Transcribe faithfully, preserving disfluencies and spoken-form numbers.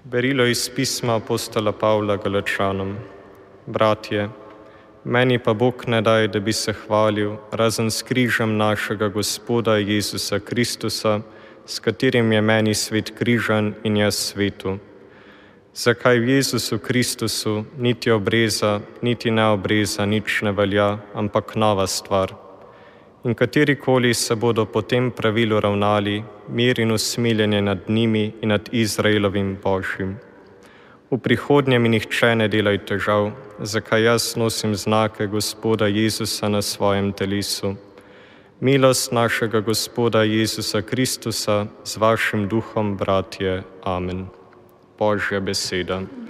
Berilo iz pisma apostola Pavla Galačanom. Bratje, meni pa Bog ne daj, da bi se hvalil, razen s križem našega Gospoda Jezusa Kristusa, s katerim je meni svet križan in jaz svetu. Zakaj v Jezusu Kristusu niti obreza, niti neobreza nič ne velja, ampak nova stvar. In katerikoli se bodo po tem pravilu ravnali, mir in usmiljenje nad njimi in nad Izraelovim Božjim. V prihodnje mi nihče ne delaj težav, zakaj jaz nosim znake Gospoda Jezusa na svojem telesu. Milost našega Gospoda Jezusa Kristusa z vašim duhom, bratje. Amen. Božja beseda.